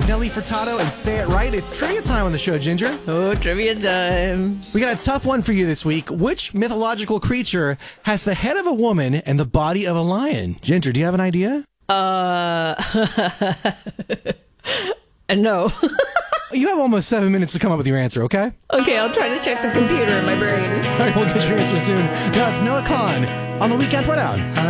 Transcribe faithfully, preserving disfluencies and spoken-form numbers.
It's Nelly Furtado and Say It Right. It's trivia time on the show, Ginger. Oh, trivia time. We got a tough one for you this week. Which mythological creature has the head of a woman and the body of a lion? Ginger, do you have an idea? Uh, no. You have almost seven minutes to come up with your answer, okay? Okay, I'll try to check the computer in my brain. All right, we'll get your answer soon. Now it's Noah Khan on the Weekend Rundown.